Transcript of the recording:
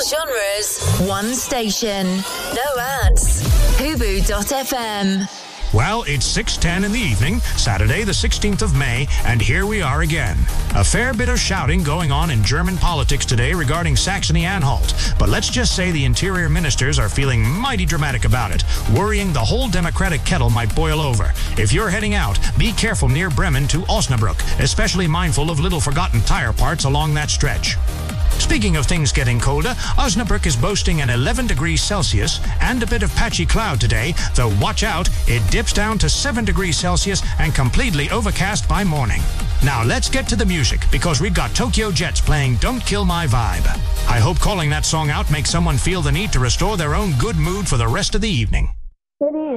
genres, one station. No ads. Hubu.fm. Well, it's 6:10 in the evening, Saturday the 16th of May, and here we are again. A fair bit of shouting going on in German politics today regarding Saxony-Anhalt, but let's just say the interior ministers are feeling mighty dramatic about it, worrying the whole democratic kettle might boil over. If you're heading out, be careful near Bremen to Osnabrück, especially mindful of little forgotten tire parts along that stretch. Speaking of things getting colder, Osnabrück is boasting an 11 degrees Celsius and a bit of patchy cloud today, though watch out, it dips down to 7 degrees Celsius and completely overcast by morning. Now let's get to the music, because we've got Tokyo Jets playing Don't Kill My Vibe. I hope calling that song out makes someone feel the need to restore their own good mood for the rest of the evening. It is.